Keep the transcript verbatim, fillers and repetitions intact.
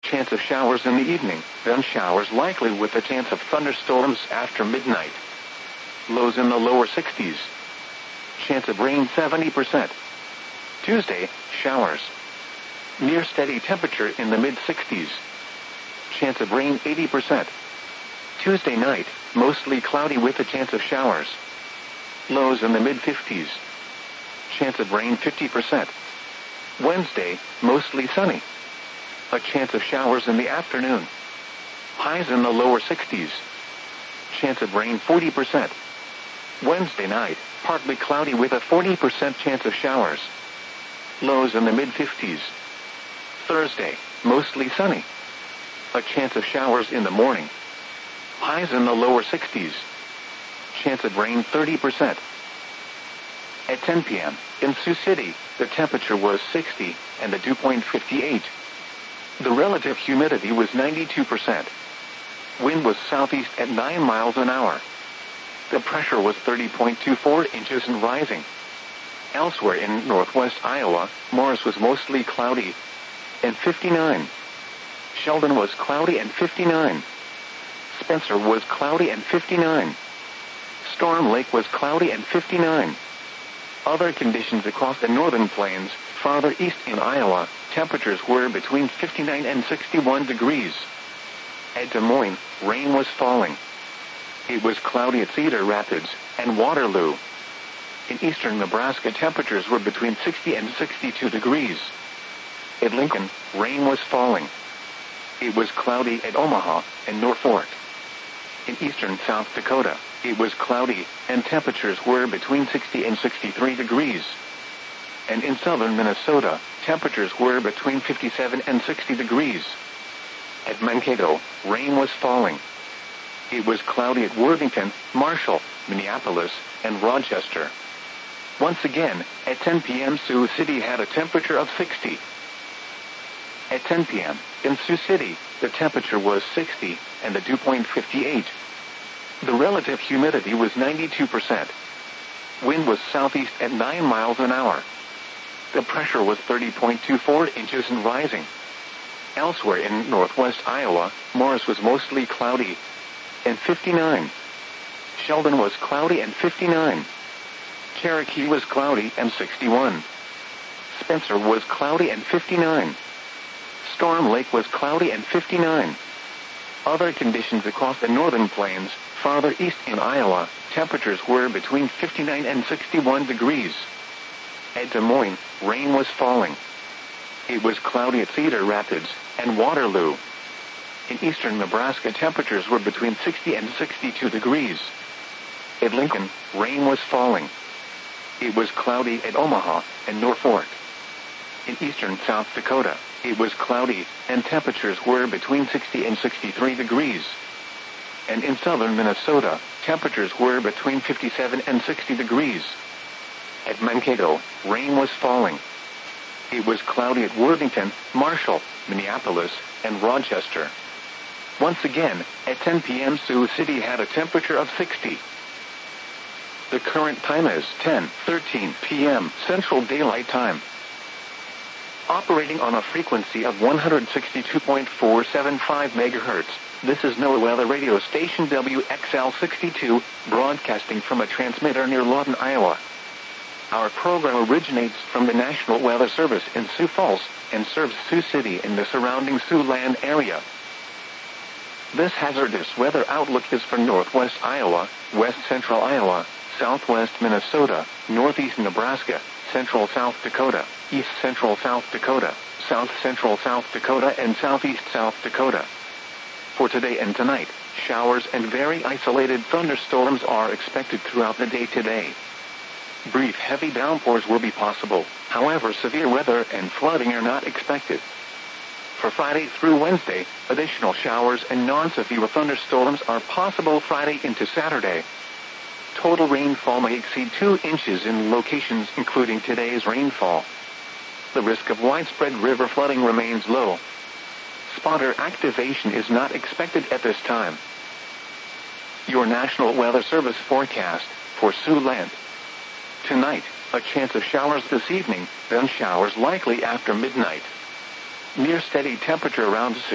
Chance of showers in the evening, then showers likely with a chance of thunderstorms after midnight. Lows in the lower sixties. Chance of rain seventy percent. Tuesday, showers. Near steady temperature in the mid-sixties. Chance of rain eighty percent. Tuesday night, mostly cloudy with a chance of showers. Lows in the mid-fifties. Chance of rain fifty percent. Wednesday, mostly sunny. A chance of showers in the afternoon. Highs in the lower sixties. Chance of rain forty percent. Wednesday night, partly cloudy with a forty percent chance of showers. Lows in the mid-fifties. Thursday, mostly sunny. A chance of showers in the morning. Highs in the lower sixties. Chance of rain thirty percent. At ten p.m., in Sioux City, the temperature was sixty, and the dew point fifty-eight. The relative humidity was ninety-two percent. Wind was southeast at nine miles an hour. The pressure was thirty point two four inches and rising. Elsewhere in northwest Iowa, Morris was mostly cloudy and fifty-nine. Sheldon was cloudy and fifty-nine. Spencer was cloudy and fifty-nine. Storm Lake was cloudy and fifty-nine. Other conditions across the northern plains, farther east in Iowa, temperatures were between fifty-nine and sixty-one degrees. At Des Moines, rain was falling. It was cloudy at Cedar Rapids and Waterloo. In eastern Nebraska, temperatures were between sixty and sixty-two degrees. At Lincoln, rain was falling. It was cloudy at Omaha and Norfolk. In eastern South Dakota, it was cloudy, and temperatures were between sixty and sixty-three degrees. And in southern Minnesota, temperatures were between fifty-seven and sixty degrees. At Mankato, rain was falling. It was cloudy at Worthington, Marshall, Minneapolis, and Rochester. Once again, at ten p.m. Sioux City had a temperature of sixty. At ten p.m., in Sioux City, the temperature was sixty, and the dew point fifty-eight. The relative humidity was ninety-two percent. Wind was southeast at nine miles an hour. The pressure was thirty point two four inches and rising. Elsewhere in northwest Iowa, Morris was mostly cloudy and fifty-nine. Sheldon was cloudy and fifty-nine. Cherokee was cloudy and sixty-one. Spencer was cloudy and fifty-nine. Storm Lake was cloudy and fifty-nine. Other conditions across the northern plains, farther east in Iowa, temperatures were between fifty-nine and sixty-one degrees. At Des Moines, rain was falling. It was cloudy at Cedar Rapids and Waterloo. In eastern Nebraska, temperatures were between sixty and sixty-two degrees. At Lincoln, rain was falling. It was cloudy at Omaha and Norfolk. In eastern South Dakota, it was cloudy, and temperatures were between sixty and sixty-three degrees. And in southern Minnesota, temperatures were between fifty-seven and sixty degrees. At Mankato, rain was falling. It was cloudy at Worthington, Marshall, Minneapolis, and Rochester. Once again, at ten p.m. Sioux City had a temperature of sixty. The current time is ten thirteen p.m. Central Daylight Time. Operating on a frequency of one hundred sixty-two point four seven five megahertz, this is NOAA Weather Radio Station W X L sixty-two, broadcasting from a transmitter near Lawton, Iowa. Our program originates from the National Weather Service in Sioux Falls and serves Sioux City and the surrounding Siouxland area. This hazardous weather outlook is for northwest Iowa, west central Iowa, southwest Minnesota, northeast Nebraska, central South Dakota, east central South Dakota, south central South Dakota, and southeast South Dakota. For today and tonight, showers and very isolated thunderstorms are expected throughout the day today. Brief heavy downpours will be possible, however severe weather and flooding are not expected. For Friday through Wednesday, additional showers and non-severe thunderstorms are possible Friday into Saturday. Total rainfall may exceed two inches in locations including today's rainfall. The risk of widespread river flooding remains low. Spotter activation is not expected at this time. Your National Weather Service forecast for Siouxland. Tonight, a chance of showers this evening, then showers likely after midnight. Near steady temperature around